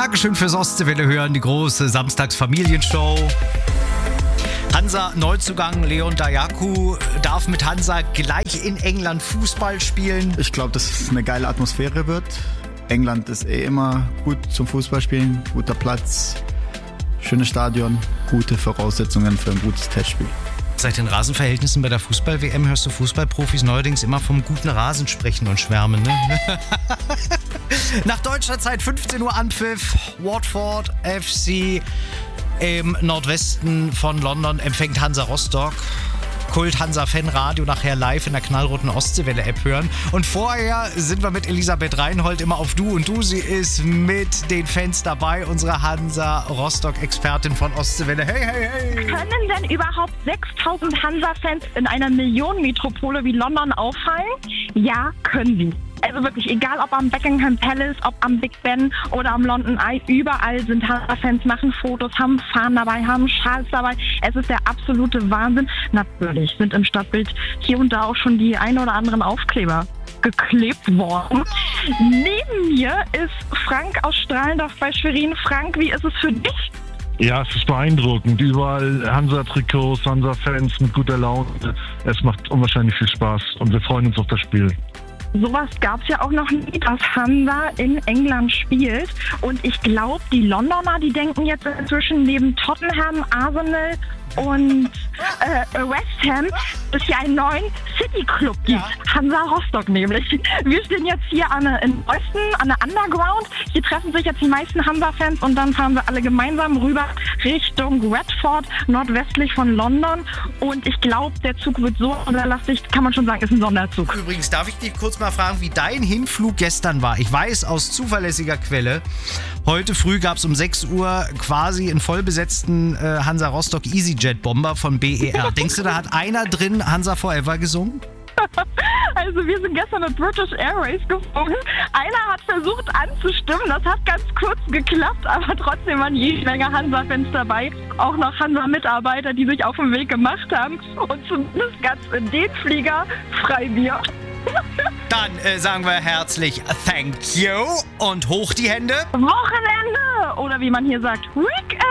Dankeschön fürs Ostseewelle hören, die große Samstagsfamilienshow. Hansa Neuzugang Leon Dayaku darf mit Hansa gleich in England Fußball spielen. Ich glaube, dass es eine geile Atmosphäre wird. England ist immer gut zum Fußballspielen, guter Platz, schönes Stadion, gute Voraussetzungen für ein gutes Testspiel. Seit den Rasenverhältnissen bei der Fußball-WM hörst du Fußballprofis neuerdings immer vom guten Rasen sprechen und schwärmen, ne? Nach deutscher Zeit 15 Uhr Anpfiff, Watford FC im Nordwesten von London empfängt Hansa Rostock. Kult Hansa Fanradio nachher live in der knallroten Ostseewelle-App hören. Und vorher sind wir mit Elisabeth Reinhold immer auf Du und Du. Sie ist mit den Fans dabei, unsere Hansa Rostock-Expertin von Ostseewelle. Hey, hey, hey! Können denn überhaupt 6000 Hansa-Fans in einer Millionenmetropole wie London auffallen? Ja, können sie. Also wirklich, egal ob am Buckingham Palace, ob am Big Ben oder am London Eye, überall sind Hansa-Fans, machen Fotos, haben Fahnen dabei, haben Schals dabei. Es ist der absolute Wahnsinn. Natürlich sind im Stadtbild hier und da auch schon die ein oder anderen Aufkleber geklebt worden. Neben mir ist Frank aus Strahlendorf bei Schwerin. Frank, wie ist es für dich? Ja, es ist beeindruckend. Überall Hansa-Trikots, Hansa-Fans mit guter Laune. Es macht unwahrscheinlich viel Spaß und wir freuen uns auf das Spiel. Sowas gab es ja auch noch nie, dass Hansa in England spielt. Und ich glaube, die Londoner, die denken jetzt inzwischen neben Tottenham, Arsenal und West Ham, dass es hier einen neuen City-Club gibt. Ja. Hansa Rostock nämlich. Wir stehen jetzt hier in Osten, an der Underground. Hier treffen sich jetzt die meisten Hansa-Fans und dann fahren wir alle gemeinsam rüber Richtung Retford, nordwestlich von London. Und ich glaube, der Zug wird so sonderlastig, kann man schon sagen, ist ein Sonderzug. Übrigens, darf ich dich kurz mal fragen, wie dein Hinflug gestern war? Ich weiß aus zuverlässiger Quelle, heute früh gab es um 6 Uhr quasi einen vollbesetzten Hansa Rostock EasyJet-Bomber von BER. Denkst du, da hat einer drin Hansa Forever gesungen? Also wir sind gestern mit British Airways geflogen. Einer hat versucht anzustimmen, das hat ganz kurz geklappt, aber trotzdem waren jede Menge Hansa-Fans dabei. Auch noch Hansa-Mitarbeiter, die sich auf den Weg gemacht haben. Und zumindest ganz in den Flieger Freibier. Dann sagen wir herzlich Thank you und hoch die Hände. Wochenende! Oder wie man hier sagt, Weekend!